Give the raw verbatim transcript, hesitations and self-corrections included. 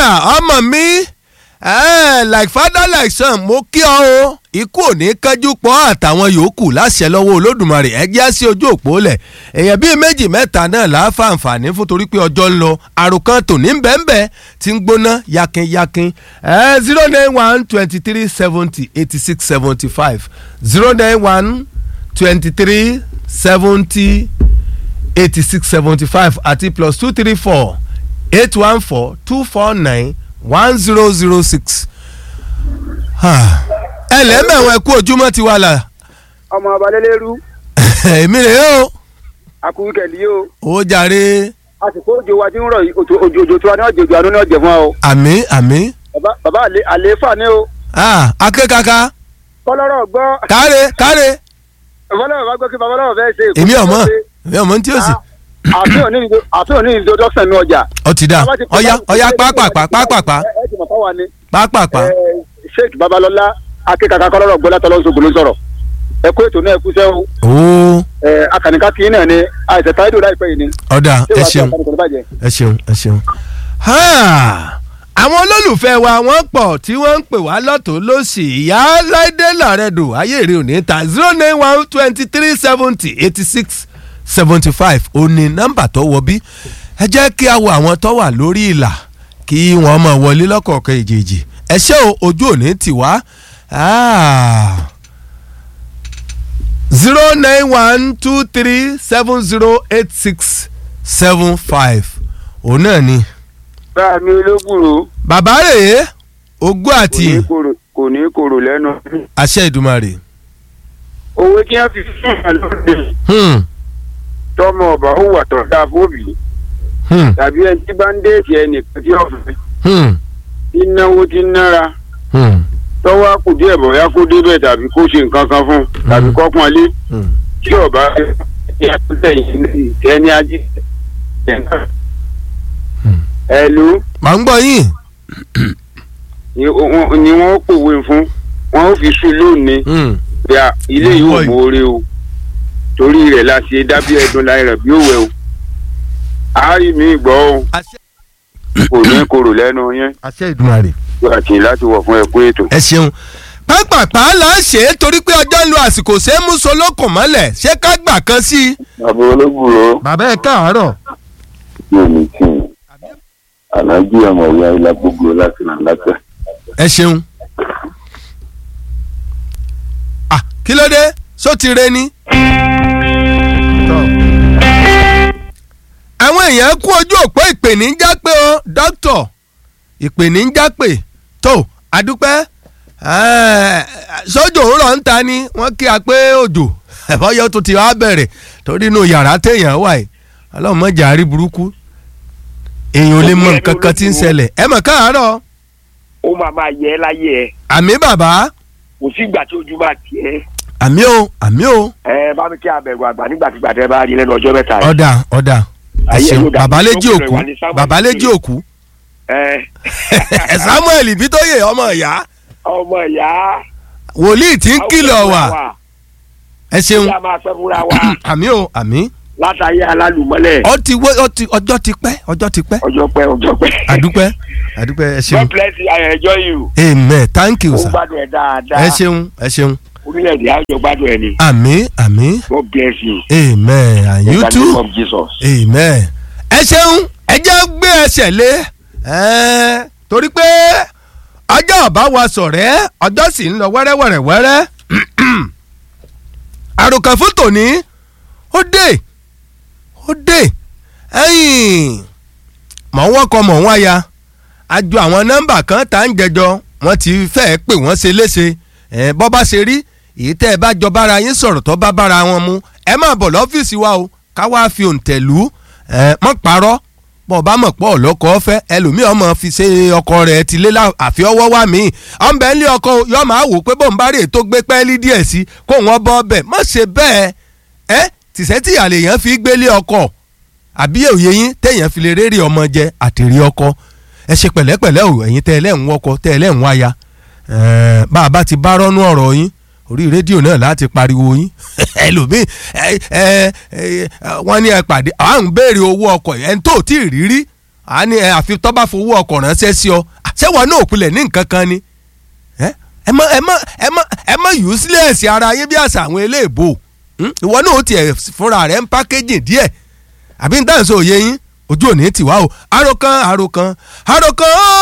ọmọ mi eh, like father like son mo kí ọ o ikú ò ní kánjú pọ̀ àtàwọn yòókù láṣẹ lọ́wọ́ Olódùmarè ẹ jẹ́ sí ojú òpó lẹ̀ èèyàn bíi méjì mẹ́ta náà là á fa àǹfààní fún torí pé ọjọ́ ń lọ àròkàn tòní bẹ́ẹ̀nbẹ́ẹ́ ti ń gbóná yakinyakin zero nine one twenty three seventy eighty six seventy five zero nine one twenty three seventy eighty six seventy five àti plus two three four eight one four two four nine one zero zero six. ẹ lẹ́mẹ̀wọ̀n ẹ̀kú ojúmọ́ ti wà là. ọmọ abalẹ́lẹ́rú. èmi rè é o. àkú wíkẹ̀ndì yìí o. ó jàre. àsìkò òjò wa ti ń rọ̀ yìí òjò òjò tí wa ní ọ̀jẹ̀ òjò àánú ní ọ̀jẹ̀ fún wa o. àmín àmín. bàbá bàbá àlééfà ni o. akékaka. kọ́lọ́rọ̀ gbọ́. káre káre. ìfọlọ́wọ́ bá gbọ́ kí babaláwo fẹ́ ṣe. èmi ọmọ èmi ọmọ tí ó sì. àfihàn ní ìdó dọ́kítà ní ọjà. ó ti dá ọya ọya pápápá pápápá. ẹ ti mọ̀ fáwa ni. pápápá. sheik babalọlá akékaka kọ́lọ́rọ̀ gbọ́ látọ̀ lọ́sọ̀gbọ̀n ló sọ̀rọ̀ ẹ kó ètò náà ẹ kú sẹ́ o. ooo. ẹ akànníkà kì í náà ni àìsàn táyédò láìpẹ́ yìí ni. ọ̀dà ẹ ṣeun ẹ ṣeun ẹ ṣeun. àwọn olólùfẹ́ wa wọ́n pọ̀ tí wọ́n ń pè wá lọ́tọ̀ lọ́sì ìyá láìdé làrẹ́dò ayé èrè òní ta zero nine one twenty three seventy eighty six seventy five òní nọ́mbà tó wọ bí ẹ jẹ́ kí a wo àwọn tó wà lórí ìlà kí wọ́n máa wọlé lọ́kọ̀ọ̀kan èjèèjì ẹ ṣé o ojú òní tì wá. zero nine one two three seven zero eight six seven five òun náà ni. bá mi olóbùrò. bàbá rèé ogún àti. kò ní kòrò lẹ́nu. àṣẹ Ìdùmarè. owó kí wọ́n fi fún àlọ́ọ̀dẹ. tọmọ ọba ó wà tọ̀ dáa fóbì. tàbí ẹni tí bá ń déètì ẹnìkan tí ọ̀fẹ́. tí náwó tí nára. tọ́wọ́ kù díẹ̀ bọ̀yá kó débẹ̀ tàbí kó ṣe nǹkan kan fún tàbí kó pọ́n lé. tí ọba ẹni ajé. ẹ̀lú. màá ń gbọ́ yín. ni wọ́n pòwe fún wọ́n fi sùn lónìí ya ilé yìí ò mọ̀ọ́rẹ́ o torí rẹ̀ la ṣe dábí ẹ̀dùn láì rẹ̀ bí ó wẹ̀ o àárín mi gbọ́ o kò ní korò lẹ́nu yẹn. àṣẹ Ìdùmarè. àti láti wọ̀ fún ẹ̀kú ètò. ẹ ṣeun pápápá là ń ṣe é torí pé ọjọ́ ń lo àsìkò ṣé é mú solókùn mọ́lẹ̀ ṣé ká gbà kan sí i. bàbá olóbùrò. bàbá ẹ káàárọ̀. yóò ní kí n aláàjì ọmọwé ayélujára gbogbo láti nà lápẹ. ẹ ṣeun. ah kí ló dé só ti re ni. àwọn èèyàn kú ojú òpó ìpèníjà pé o dókítà ìpèníjà pé tó adúpẹ́ sójò òwúrọ̀ ń ta ni wọ́n kí a pé òjò ẹ̀fọ́yọ́ tó ti wá bẹ̀rẹ̀ torí inú yàrá téèyàn wà yìí ọlọ́run mọ̀jà àrí burúkú èèyàn ò lè mọ nǹkan kan tí ń ṣẹlẹ̀ ẹ mọ̀ káàárọ̀. ó máa máa yẹ ẹ́ láyé ẹ. àmì bàbá. kò sí ìgbà tí ojú bá tiẹ̀. àmì o àmì o. ẹ bá mi kí abẹ̀rù àgbà nígbàkigbà tẹ́ bá rí lẹ́nu ọjọ́ mẹ́ta yìí. ọ̀dà ọ̀dà ẹ ṣeun babaléjì òkú babaléjì òkú. ẹ Samuel Bítóyè ọmọ ìyá. ọmọ ìyá. wòlíì tí ń kìlọ̀ wà. ẹ ṣeun àmì o àmì. látàyé alálùmọ́lẹ̀. ọ ti wọ ọ ti ọjọ́ ti pẹ́ ọjọ́ ti pẹ́. ọjọ́ pẹ́ ọjọ́ pẹ́. àdúpẹ́ àdúpẹ́ ẹ ṣeun. God bless you, I enjoy you. amen thank you sir. ó gbádùn ẹ dáadáa. ẹ ṣeun ẹ ṣeun. orílẹ̀-èdè àjọ gbádùn ẹ ni. àmín àmín. God bless you. amen and you too. in the name of Jesus. amen. ẹ ṣeun ẹ jẹ́ gbé ẹsẹ̀ lé torí pé ọjọ́ ọba wa sọ̀rẹ́ ọjọ́ sì ń lọ wẹ́rẹ́wẹ́rẹ́ wẹ́rẹ́ àròkàn fún tòní ó dé ó dé ẹ̀yìn mọ̀ wọ́n kọ mọ̀ wọ́n aya àjọ àwọn nọ́mbà kan tá ń jẹjọ wọ́n ti fẹ́ẹ́ pè wọ́n ṣe léṣe ẹ̀ bọ́ bá ṣe rí èyí tẹ́ ẹ bá jọ bára yín sọ̀rọ̀ tó bá bára wọn mu ẹ máa bọ̀ lọ́fíìsì wa o ká wá fi òǹtẹ̀ lù ú ẹ mọ̀ parọ́ bọ́ bá mọ̀ pọ̀ lọ́kọ̀ ọ̀fẹ́ ẹlòmíì ọmọ fi ṣe ọkọ rẹ̀ ti lé àfi ọwọ́ wá mí ọ̀nbẹ ńlé ọkọ yọ máa wò pé bóun bá rè tó gbé pẹ́ẹ́lí díẹ̀ sí kó wọ́n bọ́ ọbẹ̀ má ṣe bẹ́ẹ̀ ẹ́ tìṣẹ́tì àlè yẹn fi gbélé ọkọ àbí òye yín téèyàn fi lè rérè ọmọ jẹ àtẹ̀rí ọkọ ẹ ṣe pẹ̀lẹ́pẹ̀lẹ́ o ẹ̀yin tẹ́ ẹ lẹ́ ń wọkọ tẹ́ ẹ lẹ́ ń wáya bá a bá ti bá rọ́nú ọ̀rọ̀ yín orí rédíò náà láti pariwo yín ẹlòmíì wọ́n ní ẹ pàdé à ń béèrè owó ọkọ̀ ẹ̀ ń tó tí ì rírí a ní ẹ àfi tó bá fowó ọkọ̀ ránṣẹ́ sí ọ àṣẹwọ̀ náà òpilẹ̀ ní nǹkan kan ni ẹ mọ ẹ mọ ẹ mọ ẹ mọ useless ara yín bí àṣà àwọn eléèbó ìwọ náà ó tiẹ̀ fúnra rẹ̀ ń pákéjì díẹ̀ àbí ń dáhùn sí òye yín ojú òní tiwa o àròkàn àròkàn àròkàn